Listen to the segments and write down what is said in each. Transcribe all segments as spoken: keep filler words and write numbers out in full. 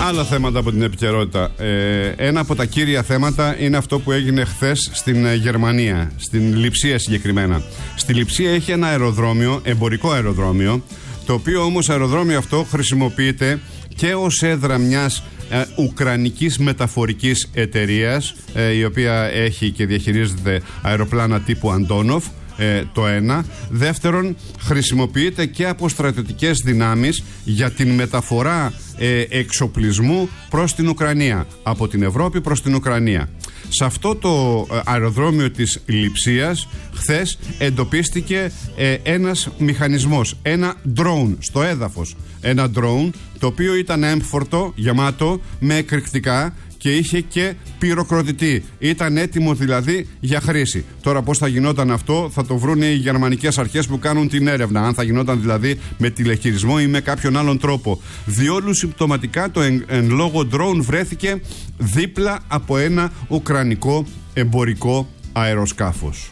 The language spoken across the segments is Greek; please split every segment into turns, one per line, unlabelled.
Άλλα θέματα από την επικαιρότητα. Ε, ένα από τα κύρια θέματα είναι αυτό που έγινε χθες στην Γερμανία, στην Λειψία συγκεκριμένα. Στη Λειψία έχει ένα αεροδρόμιο, εμπορικό αεροδρόμιο, το οποίο όμως αεροδρόμιο αυτό χρησιμοποιείται και ως έδρα μιας ε, ουκρανικής μεταφορικής εταιρείας, ε, η οποία έχει και διαχειρίζεται αεροπλάνα τύπου Αντόνοφ. Ε, το ένα. Δεύτερον, χρησιμοποιείται και από στρατιωτικές δυνάμεις για την μεταφορά ε, εξοπλισμού προς την Ουκρανία, από την Ευρώπη προς την Ουκρανία. Σε αυτό το αεροδρόμιο της Λειψίας χθες εντοπίστηκε ε, ένας μηχανισμός, ένα drone στο έδαφος. Ένα drone το οποίο ήταν έμφορτο, γεμάτο με εκρηκτικά και είχε και πυροκροτητή. Ήταν έτοιμο δηλαδή για χρήση. Τώρα πώς θα γινόταν αυτό θα το βρουν οι γερμανικές αρχές που κάνουν την έρευνα. Αν θα γινόταν δηλαδή με τηλεχειρισμό ή με κάποιον άλλον τρόπο. Διόλου συμπτωματικά το εν, εν λόγω drone βρέθηκε δίπλα από ένα ουκρανικό εμπορικό αεροσκάφος.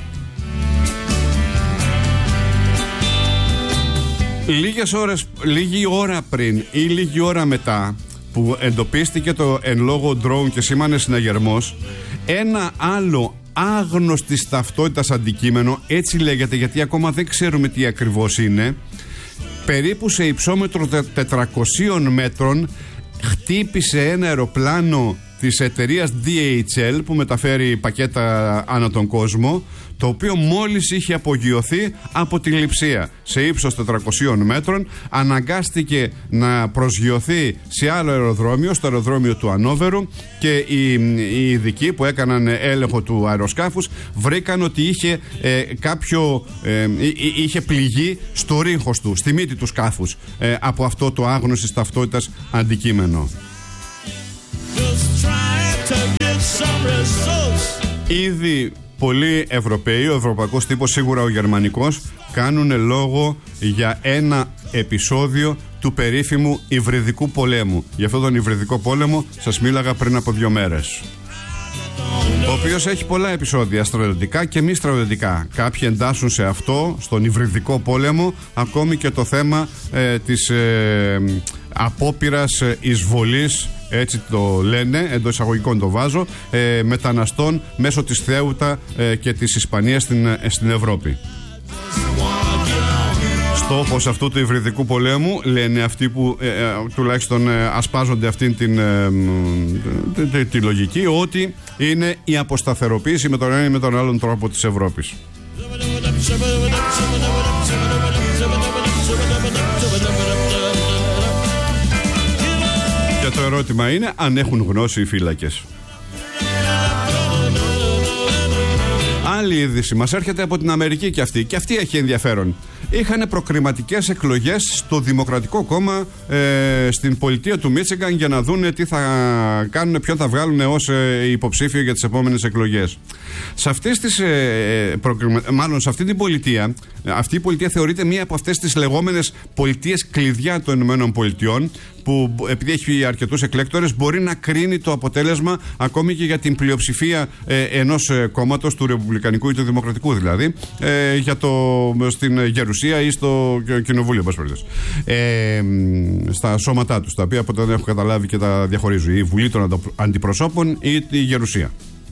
Λίγες ώρες, λίγη ώρα πριν ή λίγη ώρα μετά που εντοπίστηκε το εν λόγω drone και σήμανε συναγερμός, ένα άλλο άγνωστης ταυτότητας αντικείμενο, έτσι λέγεται γιατί ακόμα δεν ξέρουμε τι ακριβώς είναι, περίπου σε υψόμετρο τετρακοσίων μέτρων χτύπησε ένα αεροπλάνο της εταιρείας ντι έιτς ελ που μεταφέρει πακέτα ανά τον κόσμο, το οποίο μόλις είχε απογειωθεί από τη Λειψία σε ύψος τετρακοσίων μέτρων. Αναγκάστηκε να προσγειωθεί σε άλλο αεροδρόμιο, στο αεροδρόμιο του Ανόβερου, και οι, οι ειδικοί που έκαναν έλεγχο του αεροσκάφους βρήκαν ότι είχε ε, κάποιο ε, είχε πληγεί στο ρύχος του, στη μύτη του σκάφους, ε, από αυτό το άγνωστης ταυτότητας αντικείμενο. Ήδη πολλοί Ευρωπαίοι, ο ευρωπαϊκός τύπος, σίγουρα ο γερμανικός, κάνουν λόγο για ένα επεισόδιο του περίφημου υβριδικού πολέμου. Για αυτόν τον υβριδικό πόλεμο σας μίλαγα πριν από δύο μέρες, ο οποίος έχει πολλά επεισόδια, στρατιωτικά και μη στρατιωτικά. Κάποιοι εντάσσουν σε αυτό, στον υβριδικό πόλεμο, ακόμη και το θέμα ε, της ε, απόπειρας εισβολής, έτσι το λένε, εντός εισαγωγικών το βάζω, ε, μεταναστών μέσω της Θέουτα ε, και της Ισπανίας στην, ε, στην Ευρώπη. Στόχος αυτού του υβριδικού πολέμου, λένε αυτοί που ε, ε, τουλάχιστον ε, ασπάζονται αυτήν την ε, τη, τη, τη λογική, ότι είναι η αποσταθεροποίηση με τον ένα ή με τον άλλον τρόπο της Ευρώπης. Και το ερώτημα είναι αν έχουν γνώση οι φύλακες. Άλλη είδηση μας έρχεται από την Αμερική και αυτή. Και αυτή έχει ενδιαφέρον. Είχαν προκριματικές εκλογές στο Δημοκρατικό Κόμμα ε, στην πολιτεία του Μίτσιγκαν για να δούνε τι θα κάνουν, ποιον θα βγάλουν ως ε, υποψήφιο για τις επόμενες εκλογές. Σε αυτές τις, ε, προκριμα... μάλλον σε αυτή την πολιτεία, αυτή η πολιτεία θεωρείται μία από αυτές τις λεγόμενες πολιτείες κλειδιά των Ηνωμένων Πολιτειών, που επειδή έχει αρκετούς εκλέκτορες μπορεί να κρίνει το αποτέλεσμα ακόμη και για την πλειοψηφία ε, ενός ε, κόμματος, του Ρεπουμπλικανικού ή του Δημοκρατικού δηλαδή, ε, για το, στην Γερουσία ή στο Κοινοβούλιο, ε, στα σώματά τους, τα οποία από τότε δεν έχω καταλάβει και τα διαχωρίζω, η Βουλή των Αντιπροσώπων ή η Γερουσία.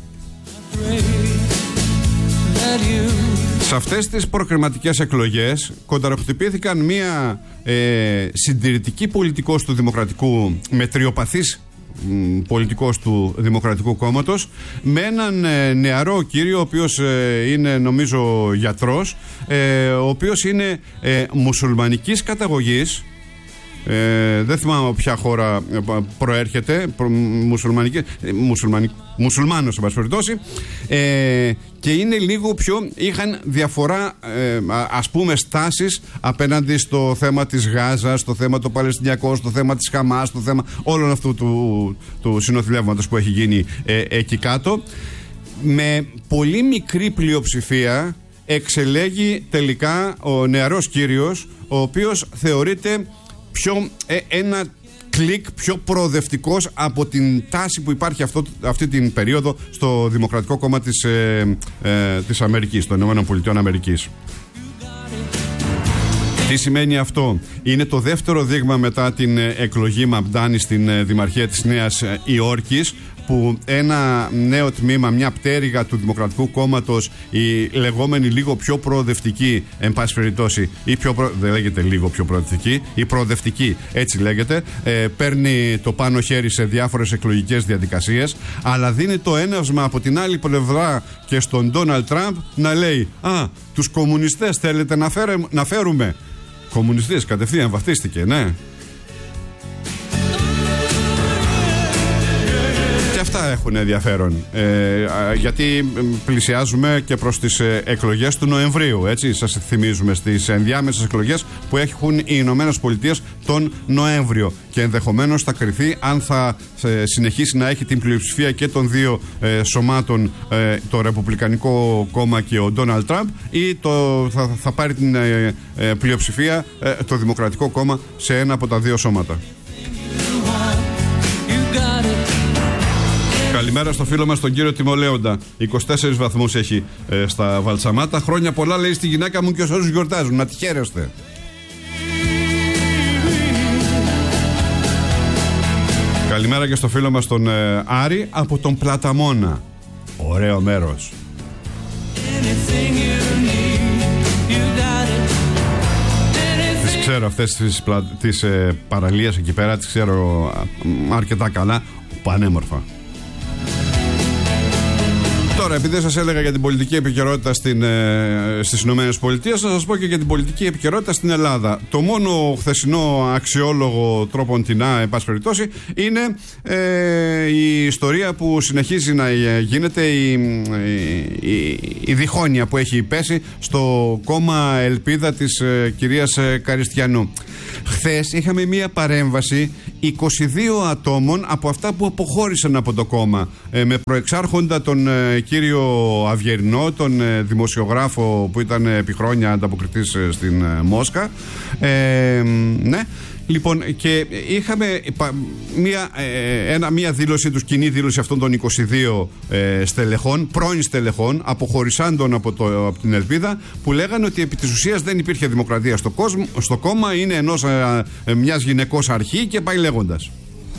Σε αυτές τις προκριματικές εκλογές κονταροχτυπήθηκαν μία ε, συντηρητική πολιτικός του Δημοκρατικού, μετριοπαθής μ, πολιτικός του Δημοκρατικού Κόμματος, με έναν ε, νεαρό κύριο, ο οποίος ε, είναι νομίζω γιατρός, ε, ο οποίος είναι ε, μουσουλμανικής καταγωγής. Ε, δεν θυμάμαι από ποια χώρα προέρχεται, προ, μουσουλμανική, μουσουλμανική, μουσουλμάνος εν πάση περιπτώσει, ε, και είναι λίγο πιο, είχαν διαφορά ε, ας πούμε στάσεις απέναντι στο θέμα της Γάζας, στο θέμα το Παλαιστινιακό, στο θέμα της Χαμάς, στο θέμα όλων αυτού του, του συνοθηλεύματος που έχει γίνει ε, εκεί κάτω. Με πολύ μικρή πλειοψηφία εξελέγει τελικά ο νεαρός κύριος, ο οποίος θεωρείται πιο, ε, ένα κλικ πιο προοδευτικός από την τάση που υπάρχει αυτό, αυτή την περίοδο στο Δημοκρατικό Κόμμα της, ε, ε, της Αμερικής, των Ηνωμένων Πολιτειών Αμερικής. Τι σημαίνει αυτό? Είναι το δεύτερο δείγμα μετά την εκλογή Μαμπντάνη στην Δημαρχία της Νέας Υόρκης, που ένα νέο τμήμα, μια πτέρυγα του Δημοκρατικού Κόμματος, η λεγόμενη λίγο πιο προοδευτική, εν πάση περιπτώσει, ή πιο προ... δεν λέγεται λίγο πιο προοδευτική, η προοδευτική, έτσι λέγεται, ε, παίρνει το πάνω χέρι σε διάφορες εκλογικές διαδικασίες, αλλά δίνει το έναυσμα από την άλλη πλευρά και στον Ντόναλντ Τραμπ να λέει: Α, τους κομμουνιστές θέλετε να, φέρε... να φέρουμε. Κομμουνιστές, κατευθείαν βαφτίστηκε, ναι. Αυτά έχουν ενδιαφέρον, ε, γιατί πλησιάζουμε και προς τις εκλογές του Νοεμβρίου, έτσι. Σας θυμίζουμε στις ενδιάμεσες εκλογές που έχουν οι Ηνωμένες Πολιτείες τον Νοέμβριο, και ενδεχομένως θα κριθεί αν θα ε, συνεχίσει να έχει την πλειοψηφία και των δύο ε, σωμάτων, ε, το Ρεπουμπλικανικό Κόμμα και ο Ντόναλντ Τραμπ, ή το, θα, θα πάρει την ε, ε, πλειοψηφία ε, το Δημοκρατικό Κόμμα σε ένα από τα δύο σώματα. Καλημέρα στο φίλο μας τον κύριο Τιμολέοντα. είκοσι τέσσερις βαθμούς έχει ε, στα Βαλσαμάτα. Χρόνια πολλά, λέει, στη γυναίκα μου και όσους γιορτάζουν. Να τη χαίρεστε. Καλημέρα και στο φίλο μας τον ε, Άρη από τον Πλαταμόνα. Ωραίο μέρος. Τις ξέρω αυτές τις, πλα... τις ε, παραλίες εκεί πέρα. Τις ξέρω ε, αρκετά καλά. Πανέμορφα. Τώρα, επειδή σας έλεγα για την πολιτική επικαιρότητα στην, ε, στις Ηνωμένες Πολιτείες, θα σας πω και για την πολιτική επικαιρότητα στην Ελλάδα. Το μόνο χθεσινό αξιόλογο τρόπον τεινά, εν πάση περιπτώσει, είναι ε, η ιστορία που συνεχίζει να γίνεται, η, η, η διχόνοια που έχει πέσει στο κόμμα Ελπίδα της ε, κυρίας ε, Καριστιανού. Χθες είχαμε μία παρέμβαση είκοσι δύο ατόμων από αυτά που αποχώρησαν από το κόμμα, ε, με προεξάρχοντα τον ε, κύριο Αυγερινό, τον ε, δημοσιογράφο που ήταν επί χρόνια ανταποκριτής ε, στην ε, Μόσχα. Ε, ναι. Λοιπόν, και είχαμε μία, ε, ένα, μία δήλωση τους, κοινή δήλωση αυτών των είκοσι δύο ε, στελεχών, πρώην στελεχών, αποχωρισάντων από, το, από την Ελπίδα, που λέγανε ότι επί της ουσίας δεν υπήρχε δημοκρατία στο, κόσμο, στο κόμμα, είναι ενός, ε, ε, μιας γυναικός αρχή, και πάει λέγοντας.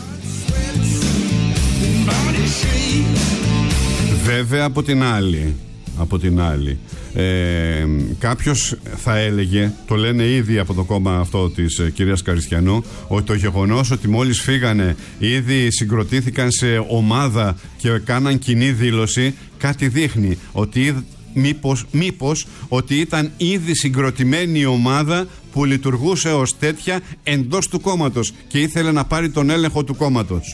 Βέβαια από την άλλη, από την άλλη Ε, κάποιος θα έλεγε, το λένε ήδη από το κόμμα αυτό της ε, κυρίας Καριστιανού, ότι το γεγονός ότι μόλις φύγανε ήδη συγκροτήθηκαν σε ομάδα και κάναν κοινή δήλωση, κάτι δείχνει ότι μήπως, μήπως ότι ήταν ήδη συγκροτημένη η ομάδα που λειτουργούσε ως τέτοια εντός του κόμματος και ήθελε να πάρει τον έλεγχο του κόμματος.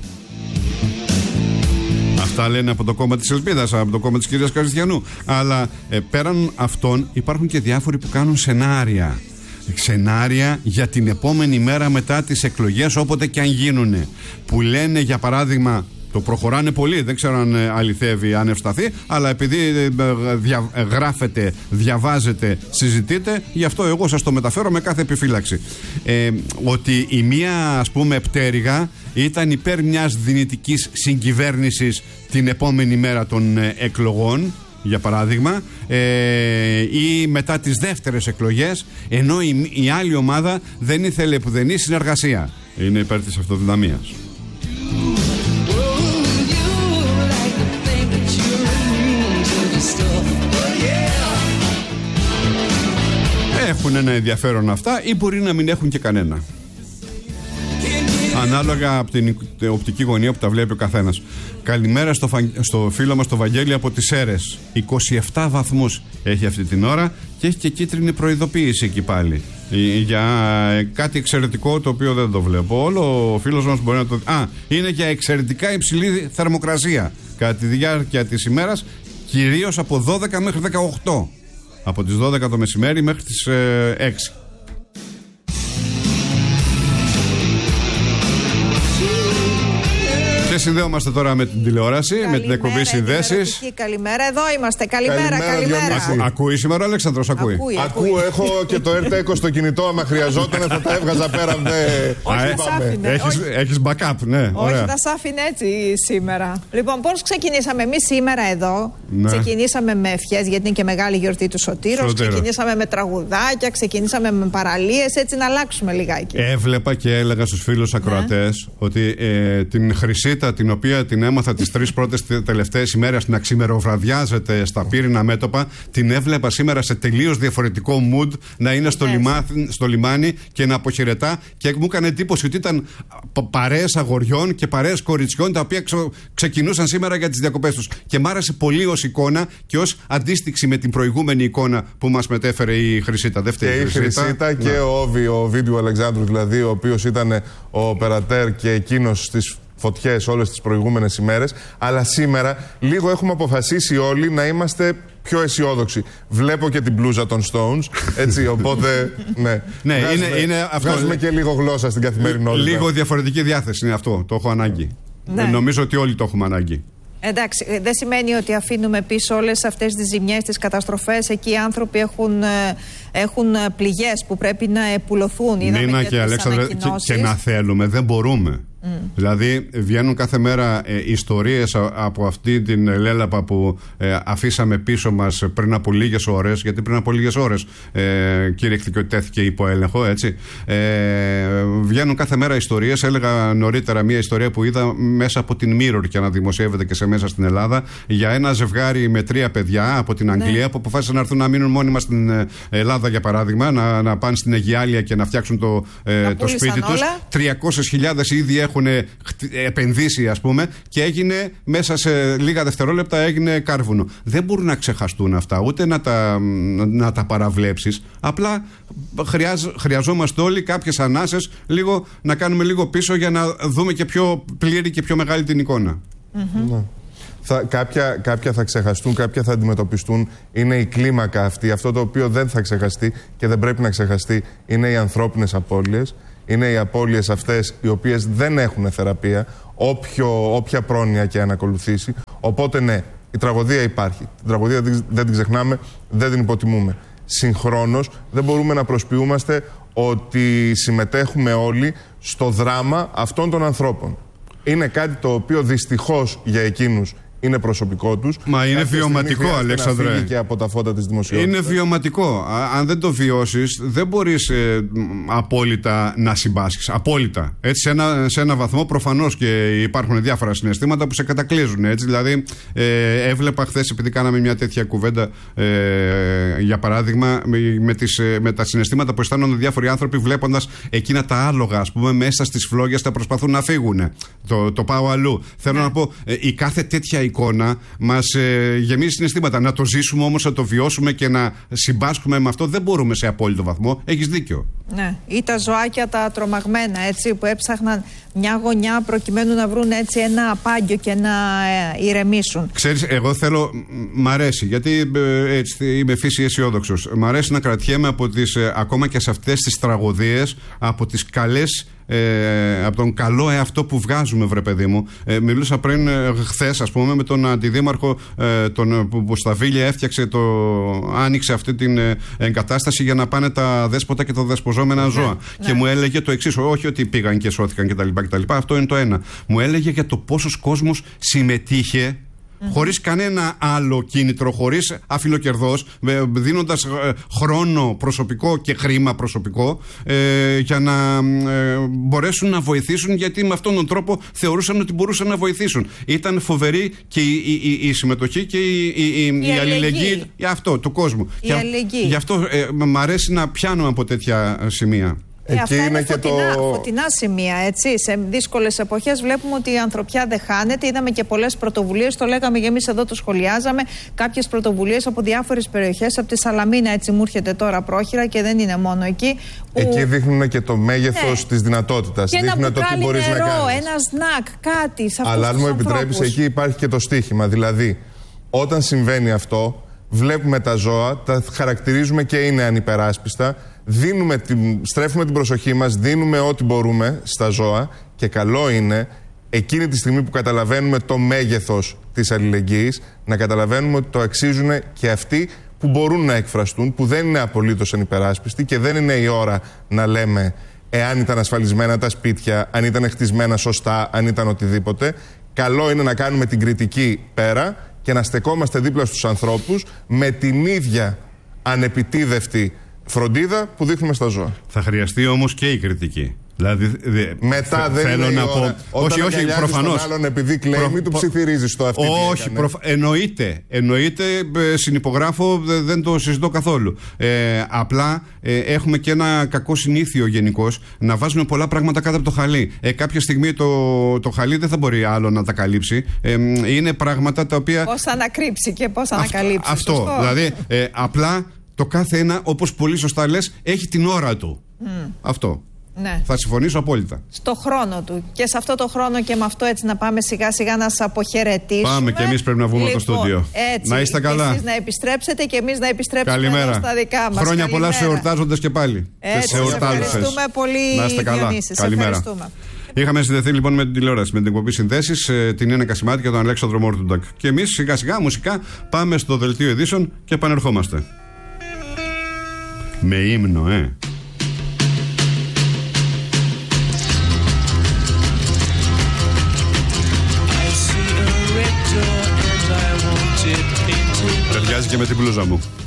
Αυτά λένε από το κόμμα της Ελπίδας, από το κόμμα της κυρίας Καριστιανού. Αλλά ε, πέραν αυτών υπάρχουν και διάφοροι που κάνουν σενάρια. Σενάρια για την επόμενη μέρα μετά τις εκλογές, όποτε και αν γίνουνε. Που λένε, για παράδειγμα, το προχωράνε πολύ, δεν ξέρω αν αληθεύει, αν ευσταθεί, αλλά επειδή δια, γράφετε, διαβάζετε, συζητείτε, γι' αυτό εγώ σας το μεταφέρω με κάθε επιφύλαξη. Ε, ότι η μία, ας πούμε, πτέρυγα ήταν υπέρ μιας δυνητικής συγκυβέρνησης την επόμενη μέρα των εκλογών, για παράδειγμα, ε, ή μετά τις δεύτερες εκλογές, ενώ η, η άλλη ομάδα δεν ήθελε πουδενή συνεργασία. Είναι υπέρ της αυτοδυναμίας. Έχουν ένα ενδιαφέρον αυτά, ή μπορεί να μην έχουν και κανένα. Ανάλογα από την οπτική γωνία που τα βλέπει ο καθένας. Καλημέρα στο, στο φίλο μας το Βαγγέλη από τις Σέρρες. είκοσι επτά βαθμούς έχει αυτή την ώρα και έχει και κίτρινη προειδοποίηση εκεί πάλι. Για κάτι εξαιρετικό, το οποίο δεν το βλέπω. Όλο ο φίλος μας μπορεί να το... Α, είναι για εξαιρετικά υψηλή θερμοκρασία κατά τη διάρκεια της ημέρας, κυρίως από δώδεκα μέχρι δεκαοκτώ. Από τις δώδεκα το μεσημέρι μέχρι τις ε, έξι. Και συνδέομαστε τώρα με την τηλεόραση, καλημέρα, με την εκπομπή Συνδέσεις.
Καλημέρα, εδώ είμαστε. Καλημέρα, καλημέρα. καλημέρα.
Ακού, ακούει σήμερα ο Αλέξανδρος, ακούει.
Ακούει, ακούει. Ακούω, έχω και το Ερ είκοσι στο κινητό. Άμα χρειαζόταν θα τα έβγαζα πέρα.
Έχεις backup, ναι.
Όχι, θα σ' άφηνε έτσι σήμερα. Λοιπόν, πώς ξεκινήσαμε εμείς σήμερα εδώ? Ναι. Ξεκινήσαμε με ευχές, γιατί είναι και μεγάλη γιορτή του Σωτήρος. Ξεκινήσαμε με τραγουδάκια, ξεκινήσαμε με παραλίες, έτσι να αλλάξουμε λιγάκι.
Έβλεπα και έλεγα στους φίλους ακροατές ναι. ότι ε, την Χρυσίτα, την οποία την έμαθα τις τρεις πρώτες τελευταίες ημέρες να ξημεροβραδιάζεται στα πύρινα μέτωπα, την έβλεπα σήμερα σε τελείως διαφορετικό mood να είναι στο, λιμά, στο λιμάνι και να αποχαιρετά, και μου έκανε εντύπωση ότι ήταν παρέες αγοριών και παρέες κοριτσιών τα οποία ξε, ξεκινούσαν σήμερα για τις διακοπές τους. Και μ' άρεσε πολύ ως εικόνα και ως αντίστοιξη με την προηγούμενη εικόνα που μας μετέφερε η Χρυσίτα.
Και η Χρυσίτα και ο Όβι, ο Βίντεο Αλεξάνδρου, δηλαδή, ο οποίος ήταν ο περατέρ και εκείνος στις φωτιές όλες τις προηγούμενες ημέρες. Αλλά σήμερα λίγο έχουμε αποφασίσει όλοι να είμαστε πιο αισιόδοξοι. Βλέπω και την μπλούζα των Stones, έτσι, οπότε ναι.
ναι
βγάζουμε,
είναι, είναι αυτό.
Βγάζουμε και λίγο γλώσσα στην καθημερινότητα.
Λίγο διαφορετική διάθεση είναι αυτό, το έχω ανάγκη. Ναι. Νομίζω ότι όλοι το έχουμε ανάγκη.
Εντάξει, δεν σημαίνει ότι αφήνουμε πίσω όλες αυτές τις ζημιές, τις καταστροφές. Εκεί οι άνθρωποι έχουν, έχουν πληγές που πρέπει να επουλωθούν.
Νίνα και Αλέξανδρε, και, και να θέλουμε, δεν μπορούμε. Mm. Δηλαδή βγαίνουν κάθε μέρα ε, ιστορίες α, από αυτή την λέλαπα που ε, αφήσαμε πίσω μας πριν από λίγες ώρες, γιατί πριν από λίγες ώρες ε, κήρυχθηκε ότι τέθηκε υπό έλεγχο, έτσι. Ε, βγαίνουν κάθε μέρα ιστορίες. Έλεγα νωρίτερα μια ιστορία που είδα μέσα από την Mirror και αναδημοσιεύεται και σε μέσα στην Ελλάδα, για ένα ζευγάρι με τρία παιδιά από την Αγγλία, ναι. που αποφάσισαν να έρθουν να μείνουν μόνιμα στην Ελλάδα, για παράδειγμα, να, να πάνε στην Αιγιάλια και να φτιάξουν το, ε, το σπίτι τους. τριακόσιες χιλιάδες ήδη έχουν επενδύσει, ας πούμε, και έγινε μέσα σε λίγα δευτερόλεπτα έγινε κάρβουνο. Δεν μπορούν να ξεχαστούν αυτά, ούτε να τα, να τα παραβλέψεις. Απλά χρειάζ, χρειαζόμαστε όλοι κάποιες ανάσες, λίγο, να κάνουμε λίγο πίσω για να δούμε και πιο πλήρη και πιο μεγάλη την εικόνα.
Mm-hmm. Ναι. Θα, κάποια, κάποια θα ξεχαστούν, κάποια θα αντιμετωπιστούν. Είναι η κλίμακα αυτή. Αυτό το οποίο δεν θα ξεχαστεί και δεν πρέπει να ξεχαστεί είναι οι ανθρώπινες απώλειες. Είναι οι απώλειες αυτές οι οποίες δεν έχουν θεραπεία, όποιο, όποια πρόνοια και αν ακολουθήσει. Οπότε ναι, η τραγωδία υπάρχει. Την τραγωδία δεν την ξεχνάμε, δεν την υποτιμούμε. Συγχρόνως δεν μπορούμε να προσποιούμαστε ότι συμμετέχουμε όλοι στο δράμα αυτών των ανθρώπων. Είναι κάτι το οποίο δυστυχώς για εκείνους είναι προσωπικό τους.
Μα είναι βιωματικό, Αλέξανδρε.
Να και από τα φώτα της δημοσιότητας.
Είναι βιωματικό. Α, αν δεν το βιώσεις, δεν μπορείς ε, απόλυτα να συμπάσχεις. Απόλυτα. Έτσι, σε ένα, σε ένα βαθμό προφανώς και υπάρχουν διάφορα συναισθήματα που σε κατακλείζουν. Έτσι, δηλαδή, ε, έβλεπα χθες, επειδή κάναμε μια τέτοια κουβέντα, ε, για παράδειγμα, με, τις, με τα συναισθήματα που αισθάνονται διάφοροι άνθρωποι βλέποντας εκείνα τα άλογα, ας πούμε, μέσα στις φλόγες τα προσπαθούν να φύγουν. Το, το πάω αλλού. Θέλω να πω, ε, η κάθε τέτοια εικόνα μας ε, γεμίζει συναισθήματα. Να το ζήσουμε όμως, να το βιώσουμε και να συμπάσχουμε με αυτό δεν μπορούμε σε απόλυτο βαθμό. Έχεις δίκιο.
Ναι, ή τα ζωάκια τα τρομαγμένα, έτσι, που έψαχναν μια γωνιά προκειμένου να βρουν έτσι ένα απάγιο και να ε, ηρεμήσουν. Ξέρεις,
εγώ θέλω, μ' αρέσει, γιατί ε, έτσι, είμαι φύση αισιόδοξος. Μ' αρέσει να κρατιέμαι από τις, ε, ακόμα και σε αυτές τις τραγωδίες, από τις καλές, Ε, από τον καλό εαυτό που βγάζουμε, βρε παιδί μου. Ε, μιλούσα πριν, ε, χθες, ας πούμε, με τον αντιδήμαρχο ε, τον, που, που στα Βίλια έφτιαξε το, άνοιξε αυτή την ε, εγκατάσταση για να πάνε τα δέσποτα και τα δεσποζόμενα ζώα. Ναι, και ναι. μου έλεγε το εξής, όχι ότι πήγαν και σώθηκαν κτλ. Αυτό είναι το ένα. Μου έλεγε για το πόσος κόσμος συμμετείχε. Mm-hmm. Χωρίς κανένα άλλο κίνητρο, χωρίς αφιλοκερδός, δίνοντας ε, χρόνο προσωπικό και χρήμα προσωπικό ε, για να ε, μπορέσουν να βοηθήσουν, γιατί με αυτόν τον τρόπο θεωρούσαν ότι μπορούσαν να βοηθήσουν. Ήταν φοβερή και η, η, η, η συμμετοχή και η, η, η, η, η αλληλεγγύη αυτό, του κόσμου.
Η για, αλληλεγγύη.
Γι' αυτό ε, μ' αρέσει να πιάνω από τέτοια σημεία.
Ε, αυτά είναι, είναι φωτεινά, το... φωτεινά σημεία, έτσι. Σε δύσκολες εποχές βλέπουμε ότι η ανθρωπιά δεν χάνεται. Είδαμε και πολλές πρωτοβουλίες, το λέγαμε και εμείς εδώ, το σχολιάζαμε. Κάποιες πρωτοβουλίες από διάφορες περιοχές, από τη Σαλαμίνα, έτσι μου έρχεται τώρα πρόχειρα και δεν είναι μόνο εκεί. Που...
Εκεί δείχνουν και το μέγεθος, ναι, της δυνατότητας.
Και
δείχνουν
ένα
το τι μπορείς
νερό,
να κάνεις.
Ένα σνακ, κάτι σε αυτούς.
Αλλά αν μου επιτρέπεις,
ανθρώπους.
εκεί υπάρχει και το στίχημα. Δηλαδή, όταν συμβαίνει αυτό, βλέπουμε τα ζώα, τα χαρακτηρίζουμε και είναι ανυπεράσπιστα. Δίνουμε την, στρέφουμε την προσοχή μας, δίνουμε ό,τι μπορούμε στα ζώα και καλό είναι εκείνη τη στιγμή που καταλαβαίνουμε το μέγεθος της αλληλεγγύης, να καταλαβαίνουμε ότι το αξίζουν και αυτοί που μπορούν να εκφραστούν, που δεν είναι απολύτως ανυπεράσπιστοι και δεν είναι η ώρα να λέμε εάν ήταν ασφαλισμένα τα σπίτια, αν ήταν χτισμένα σωστά, αν ήταν οτιδήποτε. Καλό είναι να κάνουμε την κριτική πέρα και να στεκόμαστε δίπλα στους ανθρώπους με την ίδια ανεπιτίδευτη φροντίδα που δείχνουμε στα ζώα.
Θα χρειαστεί όμως και η κριτική. Δηλαδή, δε,
μετά
θε,
δεν
θέλω
είναι
να
η
πω.
ώρα.
Όχι, όχι, προφανώς.
Τον άλλον επειδή κλαίει, Προ... μην του ψιθυρίζεις το αυτή.
Όχι, προφ... εννοείται. Εννοείται, συνυπογράφω, δεν το συζητώ καθόλου. Ε, απλά ε, έχουμε και ένα κακό συνήθειο γενικώς να βάζουμε πολλά πράγματα κάτω από το χαλί. Ε, κάποια στιγμή το, το χαλί δεν θα μπορεί άλλο να τα καλύψει. Ε, είναι πράγματα τα οποία.
Πώς θα ανακρύψει και πώς θα ανακαλύψει.
Αυτό.
Σωστό.
Δηλαδή, ε, απλά το κάθε ένα, όπως πολύ σωστά λες, έχει την ώρα του. Mm. Αυτό.
Ναι.
Θα συμφωνήσω απόλυτα.
Στο χρόνο του. Και σε αυτό το χρόνο και με αυτό έτσι να πάμε σιγά σιγά να σας αποχαιρετήσουμε.
Πάμε και εμείς πρέπει να βγούμε
λοιπόν,
από το στούντιο.
Έτσι,
να είστε καλά.
Εσείς να επιστρέψετε και εμείς να επιστρέψουμε
Καλημέρα.
στα δικά μας.
Χρόνια πολλά σε εορτάζοντες και πάλι.
Έτσι, σε ευχαριστούμε πολύ.
Να είστε καλά. Καλημέρα. Είχαμε συνδεθεί λοιπόν με την τηλεόραση, με την εκπομπή Συνδέσεις, την Έννα Κασιμάτη και τον Αλέξανδρο Μόρτουντακ. Και εμείς σιγά σιγά μουσικά πάμε στο δελτίο ειδήσεων και επανερχόμαστε. Με ύμνο, ε. Ταιριάζει και με την μπλούζα μου.